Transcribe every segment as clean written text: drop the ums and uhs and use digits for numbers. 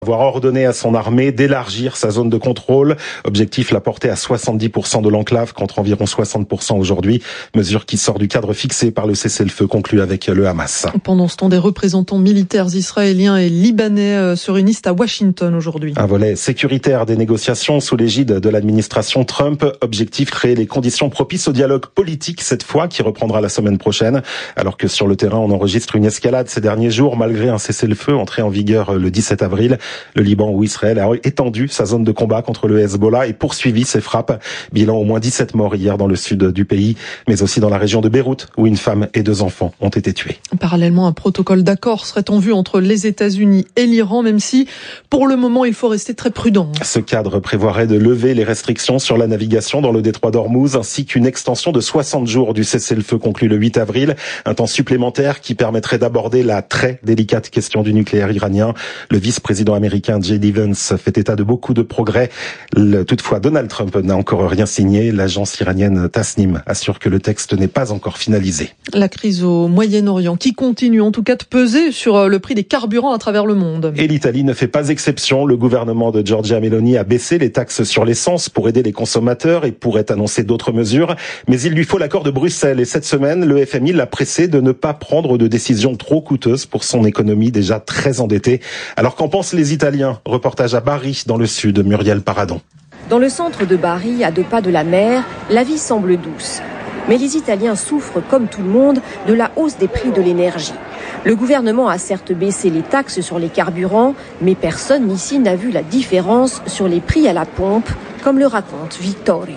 Avoir ordonné à son armée d'élargir sa zone de contrôle. Objectif, la porter à 70% de l'enclave contre environ 60% aujourd'hui. Mesure qui sort du cadre fixé par le cessez-le-feu conclu avec le Hamas. Pendant ce temps, des représentants militaires israéliens et libanais se réunissent à Washington aujourd'hui. Un volet sécuritaire des négociations sous l'égide de l'administration Trump. Objectif, créer les conditions propices au dialogue politique cette fois, qui reprendra la semaine prochaine. Alors que sur le terrain, on enregistre une escalade ces derniers jours, malgré un cessez-le-feu entré en vigueur le 17 avril. Le Liban où Israël a étendu sa zone de combat contre le Hezbollah et poursuivi ses frappes. Bilan au moins 17 morts hier dans le sud du pays, mais aussi dans la région de Beyrouth où une femme et 2 enfants ont été tués. Parallèlement, un protocole d'accord serait en vue entre les États-Unis et l'Iran, même si pour le moment il faut rester très prudent. Ce cadre prévoirait de lever les restrictions sur la navigation dans le détroit d'Ormuz ainsi qu'une extension de 60 jours du cessez-le-feu conclu le 8 avril. Un temps supplémentaire qui permettrait d'aborder la très délicate question du nucléaire iranien. Le vice-président américain J.D. Vance fait état de beaucoup de progrès. Toutefois, Donald Trump n'a encore rien signé. L'agence iranienne Tasnim assure que le texte n'est pas encore finalisé. La crise au Moyen-Orient qui continue en tout cas de peser sur le prix des carburants à travers le monde. Et l'Italie ne fait pas exception. Le gouvernement de Giorgia Meloni a baissé les taxes sur l'essence pour aider les consommateurs et pourrait annoncer d'autres mesures. Mais il lui faut l'accord de Bruxelles. Et cette semaine, le FMI l'a pressé de ne pas prendre de décisions trop coûteuses pour son économie déjà très endettée. Alors qu'en pensent les Italiens? Reportage à Bari, dans le sud, Muriel Paradon. Dans le centre de Bari, à 2 pas de la mer, la vie semble douce. Mais les Italiens souffrent, comme tout le monde, de la hausse des prix de l'énergie. Le gouvernement a certes baissé les taxes sur les carburants, mais personne ici n'a vu la différence sur les prix à la pompe, comme le raconte Vittorio.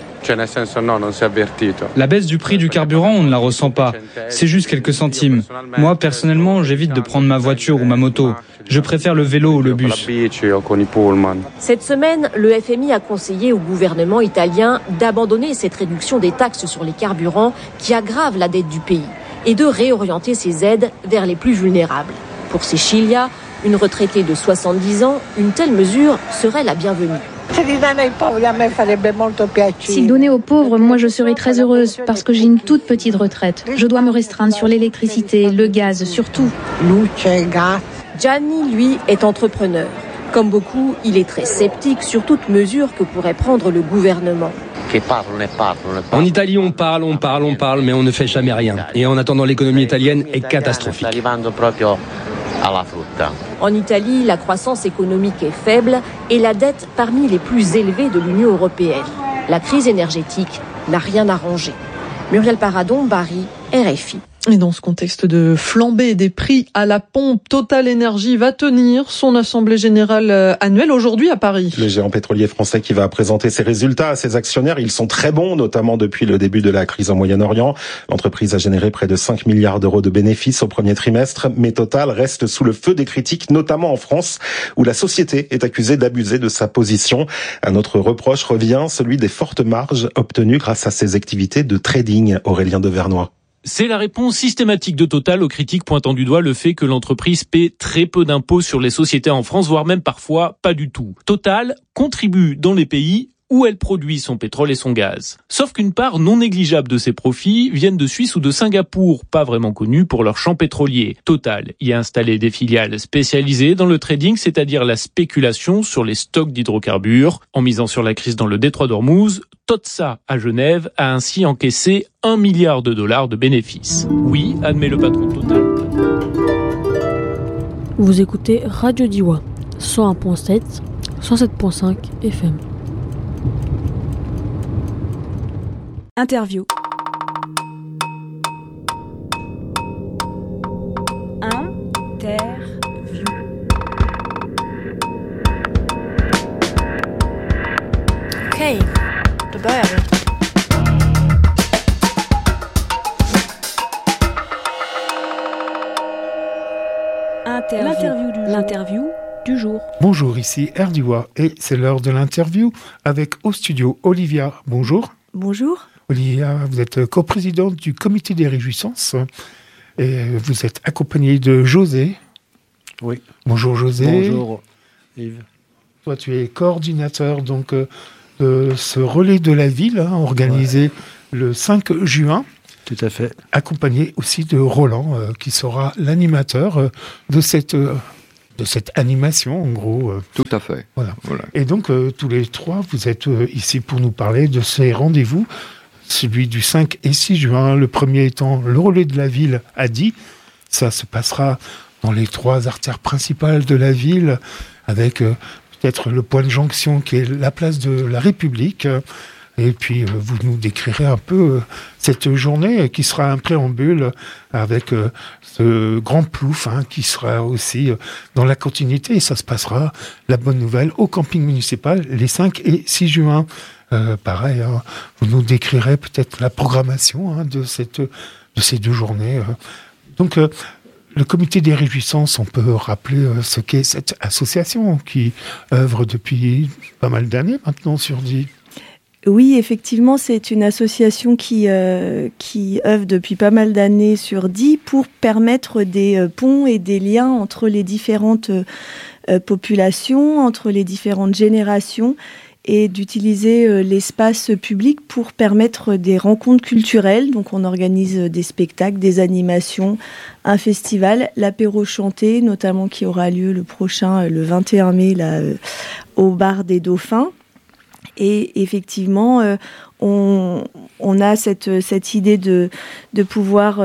La baisse du prix du carburant, on ne la ressent pas. C'est juste quelques centimes. Moi, personnellement, j'évite de prendre ma voiture ou ma moto. Je préfère le vélo ou le bus. Cette semaine, le FMI a conseillé au gouvernement italien d'abandonner cette réduction des taxes sur les carburants qui aggrave la dette du pays et de réorienter ses aides vers les plus vulnérables. Pour Cecilia, une retraitée de 70 ans, une telle mesure serait la bienvenue. S'il donnait aux pauvres, moi je serais très heureuse parce que j'ai une toute petite retraite. Je dois me restreindre sur l'électricité, le gaz surtout. Gianni, lui, est entrepreneur. Comme beaucoup, il est très sceptique sur toute mesure que pourrait prendre le gouvernement. En Italie, on parle, mais on ne fait jamais rien. Et en attendant, l'économie italienne est catastrophique. En Italie, la croissance économique est faible et la dette parmi les plus élevées de l'Union européenne. La crise énergétique n'a rien arrangé. Muriel Paradon, Bari, RFI. Et dans ce contexte de flambée des prix à la pompe, Total Energy va tenir son assemblée générale annuelle aujourd'hui à Paris. Le géant pétrolier français qui va présenter ses résultats à ses actionnaires, ils sont très bons, notamment depuis le début de la crise au Moyen-Orient. L'entreprise a généré près de 5 milliards d'euros de bénéfices au premier trimestre, mais Total reste sous le feu des critiques, notamment en France, où la société est accusée d'abuser de sa position. Un autre reproche revient, celui des fortes marges obtenues grâce à ses activités de trading. Aurélien Devernois. C'est la réponse systématique de Total aux critiques pointant du doigt le fait que l'entreprise paie très peu d'impôts sur les sociétés en France, voire même parfois pas du tout. Total contribue dans les pays où elle produit son pétrole et son gaz. Sauf qu'une part non négligeable de ses profits viennent de Suisse ou de Singapour, pas vraiment connus pour leurs champs pétroliers. Total y a installé des filiales spécialisées dans le trading, c'est-à-dire la spéculation sur les stocks d'hydrocarbures. En misant sur la crise dans le détroit d'Ormuz, Totsa à Genève a ainsi encaissé $1 milliard de bénéfices. Oui, admet le patron de Total. Vous écoutez Radio Diwa, 101.7, 107.5 FM. Interview. Okay, då börjar vi. L'interview du jour. Bonjour, ici Erdiwa et c'est l'heure de l'interview avec au studio Olivia. Bonjour. Bonjour. Olivia, vous êtes coprésidente du comité des réjouissances et vous êtes accompagnée de José. Oui. Bonjour José. Bonjour Yves. Toi, tu es coordinateur donc de ce relais de la ville organisé le 5 juin. Tout à fait. Accompagné aussi de Roland qui sera l'animateur de cette cette animation, en gros. Tout à fait. Voilà. Et donc, tous les trois, vous êtes ici pour nous parler de ces rendez-vous, celui du 5 et 6 juin, le premier étant le relais de la ville à Die. Ça se passera dans les 3 artères principales de la ville, avec peut-être le point de jonction qui est la place de la République. Et puis, vous nous décrirez un peu cette journée qui sera un préambule avec ce grand plouf qui sera aussi dans la continuité. Et ça se passera, la bonne nouvelle, au camping municipal les 5 et 6 juin. Pareil, vous nous décrirez peut-être la programmation de ces 2 journées. Donc, le comité des réjouissances, on peut rappeler ce qu'est cette association qui œuvre depuis pas mal d'années maintenant sur Die. Oui, effectivement, c'est une association qui œuvre depuis pas mal d'années sur Die pour permettre des ponts et des liens entre les différentes populations, entre les différentes générations, et d'utiliser l'espace public pour permettre des rencontres culturelles. Donc on organise des spectacles, des animations, un festival, l'apéro chanté, notamment qui aura lieu le prochain, le 21 mai, là, au bar des Dauphins. Et effectivement, on a cette idée de pouvoir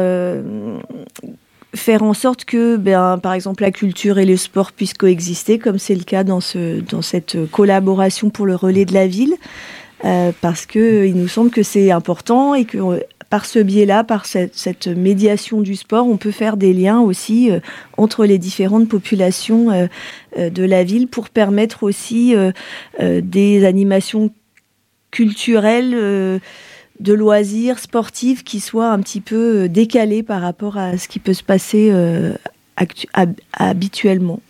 faire en sorte que, par exemple, la culture et le sport puissent coexister, comme c'est le cas dans cette collaboration pour le relais de la ville, parce qu'il nous semble que c'est important et que par ce biais-là, par cette médiation du sport, on peut faire des liens aussi entre les différentes populations de la ville pour permettre aussi des animations culturelles, de loisirs sportifs qui soient un petit peu décalés par rapport à ce qui peut se passer habituellement.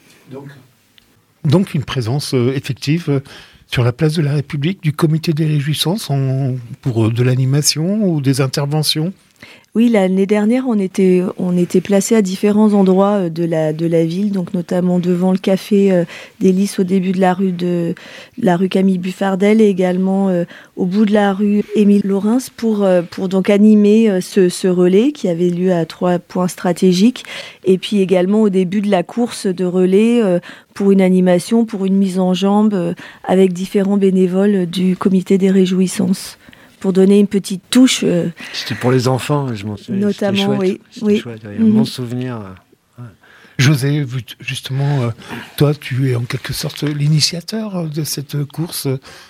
Donc une présence effective sur la place de la République du comité des réjouissances pour de l'animation ou des interventions. Oui, l'année dernière, on était placés à différents endroits de la ville, donc notamment devant le café des Lys au début de la rue Camille Buffardel et également au bout de la rue Émile Laurens pour donc animer ce relais qui avait lieu à 3 points stratégiques, et puis également au début de la course de relais pour une animation, pour une mise en jambe avec différents bénévoles du comité des réjouissances, pour donner une petite touche. C'était pour les enfants, je m'en souviens. Notamment, c'était chouette. Il y a un bon souvenir. Ouais. José, justement, toi, tu es en quelque sorte l'initiateur de cette course.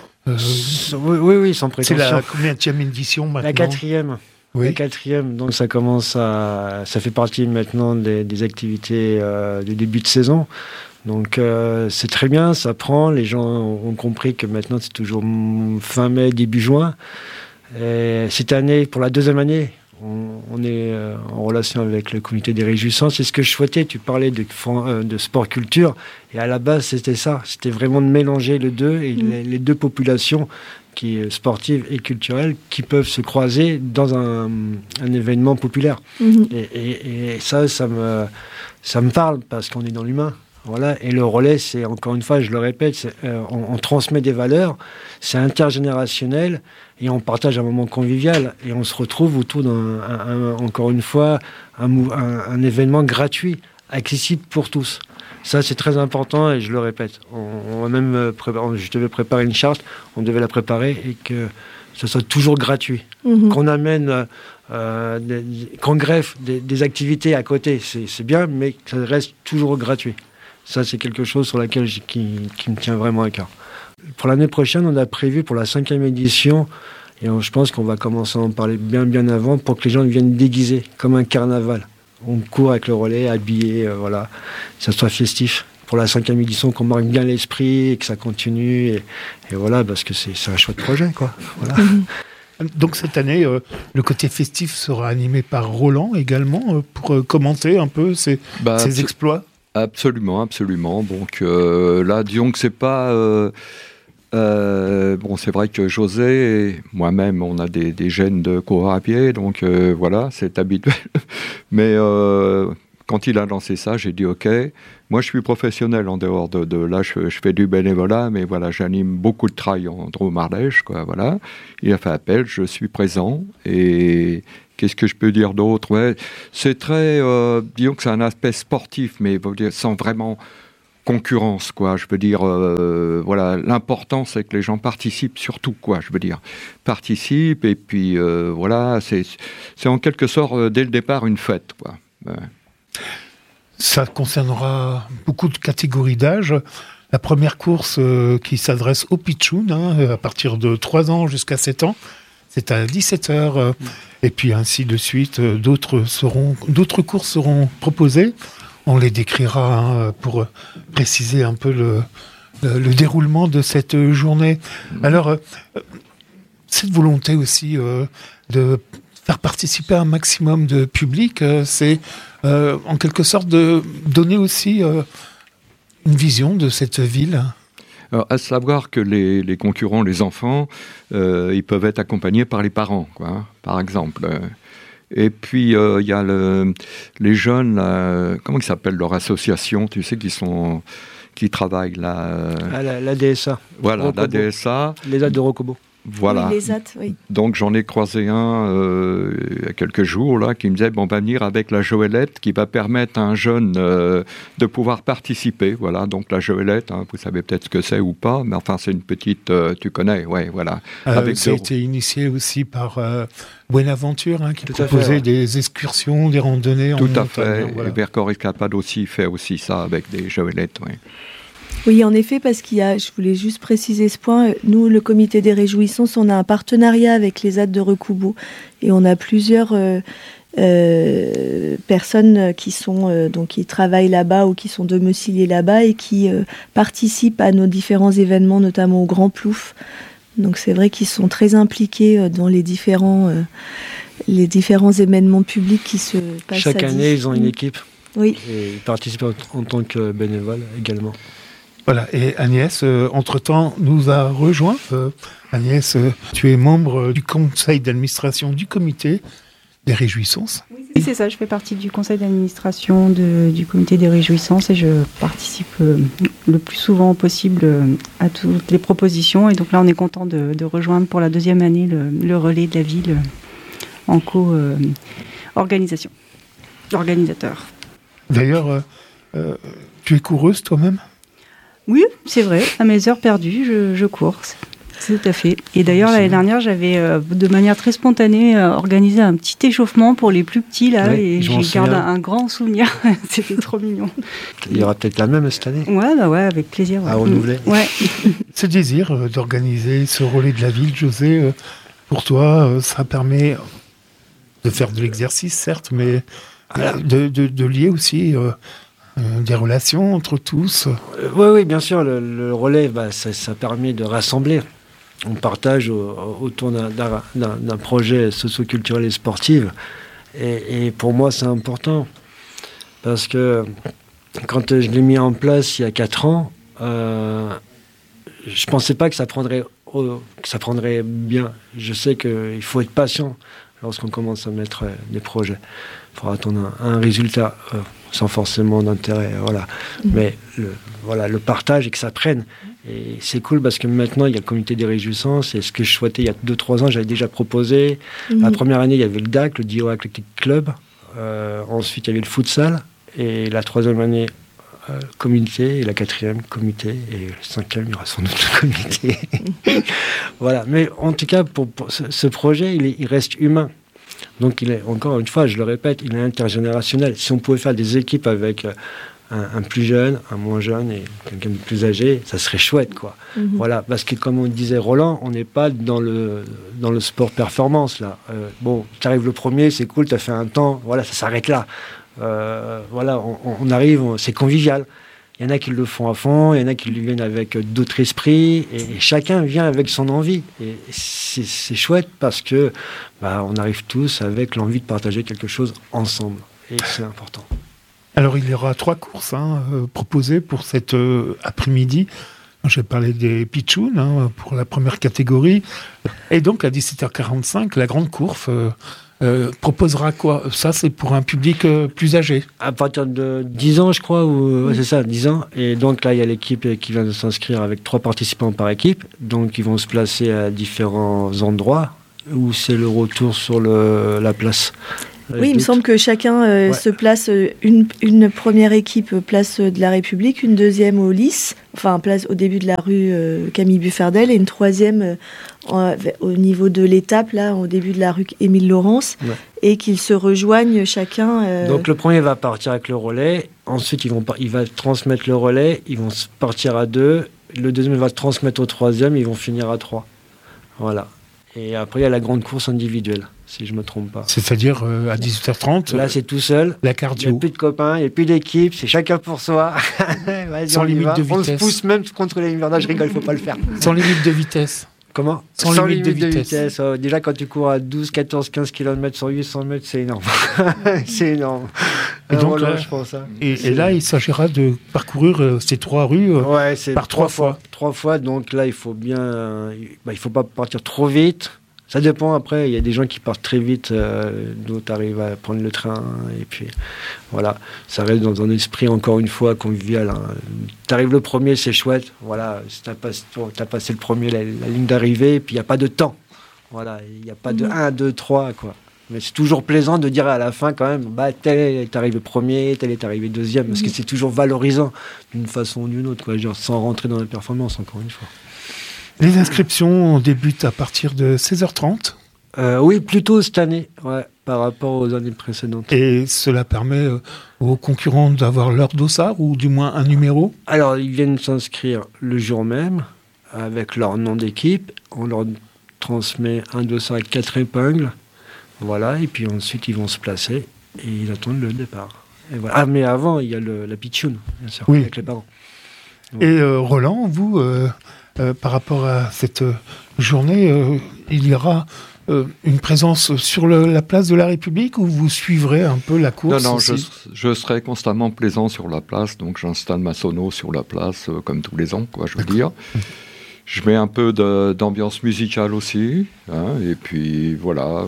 Oui, sans prétention. C'est la combienième édition maintenant ? La 4e. Oui. La 4e, donc ça fait partie maintenant des activités du début de saison. Donc c'est très bien, ça prend. Les gens ont compris que maintenant c'est toujours fin mai, début juin. Et cette année, pour la 2e année, on est en relation avec le comité des réjouissances. C'est ce que je souhaitais. Tu parlais de sport-culture. Et à la base, c'était ça. C'était vraiment de mélanger les deux et les deux populations sportives et culturelles qui peuvent se croiser dans un événement populaire. Et ça me parle parce qu'on est dans l'humain. Voilà, et le relais, c'est, encore une fois, je le répète, on transmet des valeurs, c'est intergénérationnel, et on partage un moment convivial, et on se retrouve autour encore une fois, un événement gratuit, accessible pour tous. Ça, c'est très important, et je le répète. On a même je devais préparer une charte, on devait la préparer, et que ce soit toujours gratuit. Qu'on amène... qu'on greffe des activités à côté, c'est bien, mais que ça reste toujours gratuit. Ça, c'est quelque chose sur laquelle qui me tient vraiment à cœur. Pour l'année prochaine, on a prévu pour la 5e édition, et je pense qu'on va commencer à en parler bien avant, pour que les gens viennent déguisés, comme un carnaval. On court avec le relais, habillé, voilà, que ça soit festif. Pour la 5e édition, qu'on marque bien l'esprit, et que ça continue, et voilà, parce que c'est un chouette projet, quoi. Voilà. Donc cette année, le côté festif sera animé par Roland également, pour commenter un peu ses exploits. Absolument. Donc là, disons que c'est pas... c'est vrai que José et moi-même, on a des gènes de coureur à pied, donc voilà, c'est habituel. Mais quand il a lancé ça, j'ai dit OK. Moi, je suis professionnel en dehors de là, je fais du bénévolat, mais voilà, j'anime beaucoup de trails en Drôme-Ardèche, quoi, voilà. Il a fait appel, je suis présent, et qu'est-ce que je peux dire d'autre ? Ouais, c'est très, disons que c'est un aspect sportif, mais sans vraiment concurrence, quoi. Je veux dire, voilà, l'important c'est que les gens participent surtout, quoi. Je veux dire, participent et puis voilà, c'est en quelque sorte dès le départ une fête, quoi. Ça concernera beaucoup de catégories d'âge. La première course qui s'adresse aux pitchouns, à partir de 3 ans jusqu'à 7 ans, c'est à 17h. Et puis ainsi de suite, d'autres courses seront proposées. On les décrira pour préciser un peu le déroulement de cette journée. Alors, cette volonté aussi de faire participer un maximum de public, c'est en quelque sorte de donner aussi une vision de cette ville. Alors, à savoir que les concurrents, les enfants, ils peuvent être accompagnés par les parents, quoi, par exemple. Et puis, il y a les jeunes, comment ils s'appellent, leur association, tu sais, qui travaillent là. La DSA. Voilà, Rokobo. la DSA. Les aides de Rokobo. Voilà. Oui, les AT, oui. Donc j'en ai croisé un il y a quelques jours là, qui me disait on va venir avec la Joëlette qui va permettre à un jeune de pouvoir participer. Voilà, donc la Joëlette, vous savez peut-être ce que c'est ou pas, mais enfin c'est une petite, tu connais, ouais, voilà. Ça a été initié aussi par Buenaventure, qui proposait des excursions, des randonnées. Tout à fait. Voilà. Et Vercors Escapade aussi fait aussi ça avec des Joëlettes, oui. Oui, en effet, parce je voulais juste préciser ce point. Nous, le comité des Réjouissances, on a un partenariat avec les AT de Rokobo et on a plusieurs personnes qui travaillent là-bas ou qui sont domiciliées là-bas et qui participent à nos différents événements, notamment au Grand Plouf. Donc c'est vrai qu'ils sont très impliqués dans les différents événements publics qui se passent. Chaque année, ils ont une équipe. Oui. Et ils participent en tant que bénévoles également. Voilà, et Agnès, entre-temps, nous a rejoint. Agnès, tu es membre du conseil d'administration du comité des Réjouissances. Oui, c'est ça, je fais partie du conseil d'administration du comité des Réjouissances et je participe le plus souvent possible à toutes les propositions. Et donc là, on est content de rejoindre pour la 2e année le relais de la ville en co-organisation, organisateur. D'ailleurs, tu es coureuse toi-même ? Oui, c'est vrai. À mes heures perdues, je cours. Tout à fait. Et d'ailleurs, l'année dernière, j'avais, de manière très spontanée, organisé un petit échauffement pour les plus petits, là, et j'y garde un grand souvenir. C'était trop mignon. Il y aura peut-être la même cette année. Ouais, avec plaisir. Ouais. À renouveler. Ouais. Ce désir d'organiser ce relais de la ville, José, pour toi, ça permet de faire de l'exercice, certes, mais de lier aussi... des relations entre tous. Oui, bien sûr. Le relais, ça permet de rassembler. On partage autour d'un projet socio-culturel et sportif. Et pour moi, c'est important. Parce que quand je l'ai mis en place il y a 4 ans, je ne pensais pas que ça prendrait bien. Je sais qu'il faut être patient lorsqu'on commence à mettre des projets. Il faut attendre un résultat sans forcément d'intérêt. Voilà. Mais le partage et que ça prenne. Et c'est cool parce que maintenant, il y a le comité des Réjouissances. Et ce que je souhaitais il y a 2-3 ans, j'avais déjà proposé. La première année, il y avait le DAC, le Dio Athletic Club. Ensuite, il y avait le futsal. Et la 3e année, comité. Et la 4e, comité. Et le 5e, il y aura sans doute le comité. Voilà. Mais en tout cas, pour ce projet, il reste humain. Donc, encore une fois, je le répète, il est intergénérationnel. Si on pouvait faire des équipes avec un plus jeune, un moins jeune et quelqu'un de plus âgé, ça serait chouette, quoi. Voilà, parce que comme on disait Roland, on n'est pas dans le sport performance, là. Tu arrives le premier, c'est cool, tu as fait un temps, voilà, ça s'arrête là. Voilà, on arrive, c'est convivial. Il y en a qui le font à fond, il y en a qui viennent avec d'autres esprits, et chacun vient avec son envie. Et c'est chouette parce que on arrive tous avec l'envie de partager quelque chose ensemble. Et c'est important. Alors, il y aura 3 courses proposées pour cet après-midi. Je vais parler des pitchouns pour la première catégorie. Et donc, à 17h45, la grande course proposera quoi ? Ça, c'est pour un public plus âgé. À partir de 10 ans, je crois, c'est ça, 10 ans. Et donc là, il y a l'équipe qui vient de s'inscrire avec 3 participants par équipe. Donc, ils vont se placer à différents endroits où c'est le retour sur la place. Oui, il me semble que chacun se place, une première équipe place de la République, une deuxième au Lys, enfin place au début de la rue Camille Buffardel, et une troisième au niveau de l'étape, là, au début de la rue Émile Laurence, et qu'ils se rejoignent chacun. Donc le premier va partir avec le relais, ensuite il va transmettre le relais, ils vont partir à 2, le deuxième va transmettre au troisième, ils vont finir à 3. Voilà. Et après, il y a la grande course individuelle, si je ne me trompe pas. C'est-à-dire à 18h30 Là, c'est tout seul. La cardio. Il n'y a plus de copains, il n'y a plus d'équipe, c'est chacun pour soi. Sans limite de vitesse. On se pousse même contre les murs. Non, je rigole, il ne faut pas le faire. Sans limite de vitesse. Comment ? Sans limite de vitesse. Déjà, quand tu cours à 12, 14, 15 km sur 800 mètres, c'est énorme. C'est énorme. Et donc, là, je pense, hein. et là, il s'agira de parcourir ces 3 rues par 3 fois. 3 fois, donc là, il faut bien... il ne faut pas partir trop vite. Ça dépend, après, il y a des gens qui partent très vite, d'autres arrivent à prendre le train, et puis voilà, ça reste dans un esprit, encore une fois, convivial. Hein. T'arrives le premier, c'est chouette, voilà, t'as passé le premier, la ligne d'arrivée, et puis il n'y a pas de temps, voilà, il n'y a pas de 1, 2, 3, quoi. Mais c'est toujours plaisant de dire à la fin, quand même, tel est arrivé premier, tel est arrivé deuxième, parce que c'est toujours valorisant, d'une façon ou d'une autre, quoi, genre, sans rentrer dans la performance, encore une fois. Les inscriptions débutent à partir de 16h30 ? Oui, plutôt cette année, par rapport aux années précédentes. Et cela permet aux concurrents d'avoir leur dossard, ou du moins un numéro ? Alors, ils viennent s'inscrire le jour même, avec leur nom d'équipe. On leur transmet un dossard avec 4 épingles. Voilà, et puis ensuite, ils vont se placer et ils attendent le départ. Et voilà. Ah, mais avant, il y a la pitchoun, bien sûr, avec les parents. Ouais. Et Roland, vous... par rapport à cette journée, il y aura une présence sur la place de la République, ou vous suivrez un peu la course? Non, je serai constamment présent sur la place, donc j'installe ma sono sur la place, comme tous les ans, quoi, je veux dire. Je mets un peu d'ambiance musicale aussi, hein, et puis voilà,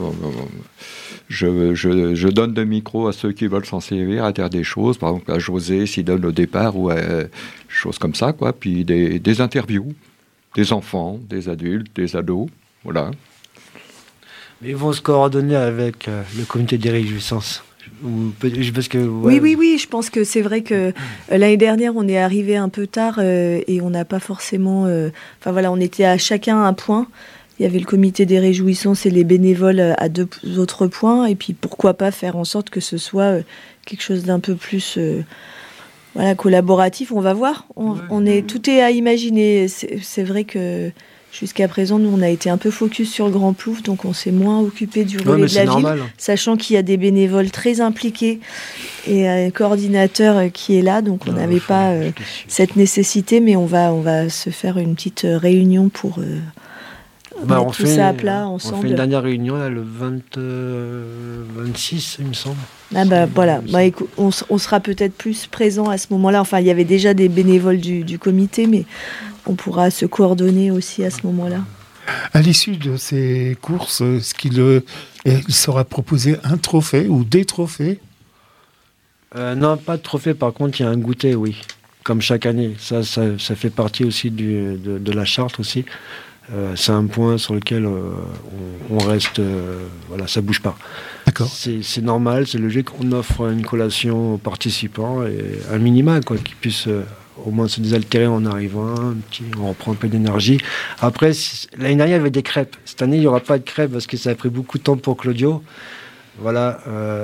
je donne des micros à ceux qui veulent s'en servir, à dire des choses, par exemple à José s'il donne le départ, ou choses comme ça, quoi, puis des interviews. Des enfants, des adultes, des ados, voilà. Mais ils vont se coordonner avec le comité des réjouissances. Parce que, Oui, je pense que c'est vrai que l'année dernière, on est arrivé un peu tard et on n'a pas forcément... on était à chacun un point. Il y avait le comité des réjouissances et les bénévoles à 2 autres points. Et puis, pourquoi pas faire en sorte que ce soit quelque chose d'un peu plus... collaboratif, on va voir. Tout est à imaginer. C'est vrai que jusqu'à présent, nous, on a été un peu focus sur le Grand Plouf, donc on s'est moins occupé du relais de la ville, sachant qu'il y a des bénévoles très impliqués et un coordinateur qui est là, donc on n'avait pas cette nécessité, mais on va se faire une petite réunion pour mettre tout ça à plat ensemble. On fait une dernière réunion là, le 26, il me semble. Écoute, on sera peut-être plus présent à ce moment-là. Enfin, il y avait déjà des bénévoles du comité, mais on pourra se coordonner aussi à ce moment-là. À l'issue de ces courses, est-ce qu'il sera proposé un trophée ou des trophées ? Non, pas de trophée. Par contre, il y a un goûter, oui, comme chaque année. Ça fait partie aussi de la charte aussi. C'est un point sur lequel on reste, ça bouge pas. D'accord. C'est normal, c'est logique. On offre une collation aux participants et un minima, quoi, qu'ils puissent au moins se désaltérer en arrivant. On reprend un peu d'énergie. Après, l'année dernière, il y avait des crêpes. Cette année, il n'y aura pas de crêpes parce que ça a pris beaucoup de temps pour Claudio. Voilà,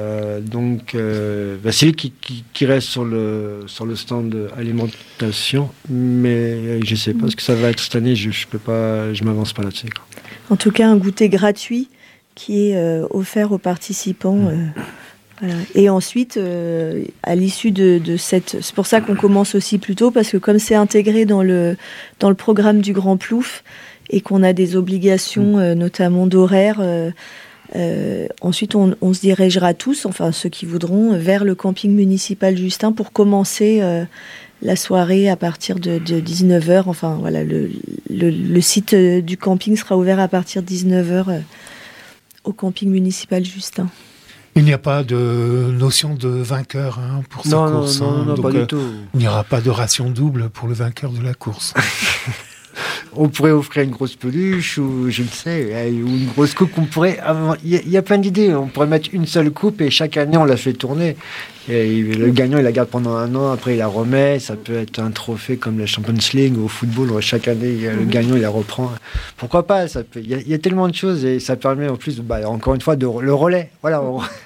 c'est lui qui reste sur le stand alimentation, mais je ne sais pas ce que ça va être cette année, je m'avance pas là-dessus. En tout cas, un goûter gratuit qui est offert aux participants. Voilà. Et ensuite, à l'issue de cette... C'est pour ça qu'on commence aussi plus tôt, parce que comme c'est intégré dans le programme du Grand Plouf, et qu'on a des obligations, notamment d'horaire... ensuite, on se dirigera tous, enfin ceux qui voudront, vers le camping municipal Justin pour commencer la soirée à partir de 19h. Enfin, voilà, le site du camping sera ouvert à partir de 19h au camping municipal Justin. Il n'y a pas de notion de vainqueur pour cette course. Non, donc, pas du tout. Il n'y aura pas de ration double pour le vainqueur de la course. On pourrait offrir une grosse peluche ou je ne sais, ou une grosse coupe qu'on pourrait. Il y a plein d'idées. On pourrait mettre une seule coupe et chaque année on la fait tourner. Et le gagnant il la garde pendant 1 an, après il la remet. Ça peut être un trophée comme la Champions League au football. Chaque année le gagnant il la reprend. Pourquoi pas? Il y a tellement de choses et ça permet en plus, encore une fois, le relais. Voilà,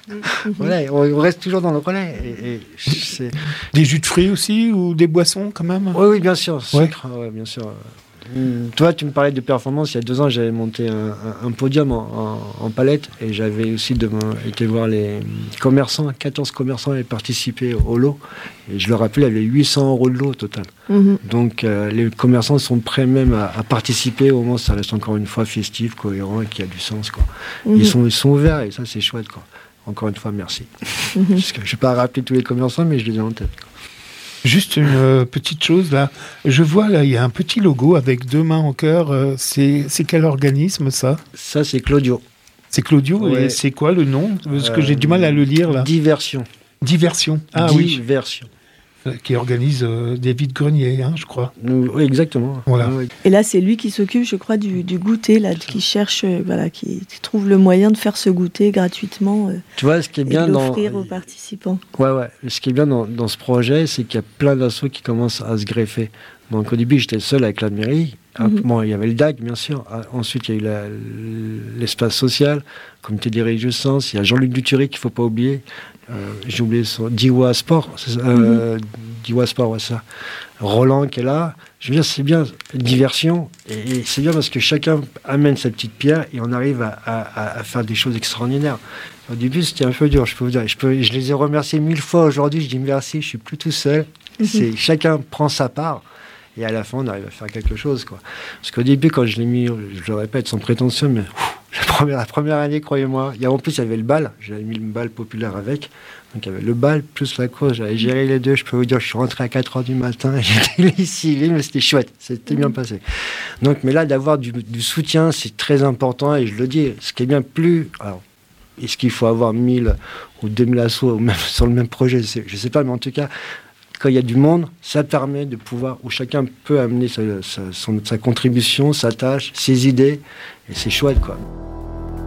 on reste toujours dans le relais. Des jus de fruits aussi ou des boissons quand même? Oui, bien sûr. Sucre, bien sûr. Toi, tu me parlais de performance. Il y a 2 ans, j'avais monté un podium en palette et j'avais aussi été voir les commerçants. 14 commerçants avaient participé au lot. Et je le rappelle, il y avait 800 € de lot au total. Donc, les commerçants sont prêts même à participer au moment où ça reste encore une fois festif, cohérent et qui a du sens, quoi. Ils sont ouverts et ça, c'est chouette, quoi. Encore une fois, merci. Parce que je ne vais pas rappeler tous les commerçants, mais je les ai en tête, quoi. Juste une petite chose là, je vois là, il y a un petit logo avec 2 mains en cœur, c'est quel organisme ça? Ça c'est Claudio. C'est Claudio, ouais. Et c'est quoi le nom? Parce que j'ai du mal à le lire là. Diversion. Ah Diversion. Qui organise des vides-greniers, je crois. Oui, exactement. Voilà. Et là, c'est lui qui s'occupe, je crois, du goûter, là, qui cherche, qui trouve le moyen de faire ce goûter gratuitement. Tu vois, ce qui est bien l'offrir aux participants. Ouais. Ce qui est bien dans ce projet, c'est qu'il y a plein d'assauts qui commencent à se greffer. Donc au début, j'étais seul avec la mairie. Bon, il y avait le DAG, bien sûr. Ensuite, il y a eu l'espace social, le comité des réjouissances. Il y a Jean-Luc Duturé qu'il ne faut pas oublier. J'ai oublié son Diwa Sport. Diwa Sport, ouais, ça. Roland qui est là. Je veux dire, c'est bien, diversion. Et c'est bien parce que chacun amène sa petite pierre et on arrive à faire des choses extraordinaires. Au début, c'était un peu dur, je peux vous dire. Je les ai remerciés 1000 fois aujourd'hui. Je dis merci, je ne suis plus tout seul. Chacun prend sa part. Et à la fin, on arrive à faire quelque chose, quoi. Parce qu'au début, quand je l'ai mis, je le répète sans prétention, mais la première année, croyez-moi, en plus, il y avait le bal. J'avais mis le bal populaire avec. Donc, il y avait le bal plus la course. J'avais géré les deux. Je peux vous dire, je suis rentré à 4h du matin. J'étais lessivé, mais c'était chouette. C'était bien passé. Donc, mais là, d'avoir du soutien, c'est très important. Et je le dis, ce qui est bien plus... Alors, est-ce qu'il faut avoir 1000 ou 2000 assos, ou même sur le même projet? Je ne sais pas, mais en tout cas... Quand il y a du monde, ça permet de pouvoir, où chacun peut amener sa contribution, sa tâche, ses idées, et c'est chouette, quoi.